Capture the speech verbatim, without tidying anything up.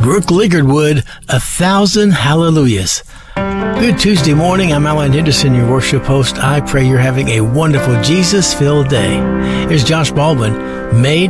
Brooke Liggardwood, A Thousand Hallelujahs. Good Tuesday morning. I'm Alan Henderson, your worship host. I pray you're having a wonderful Jesus-filled day. Here's Josh Baldwin, Made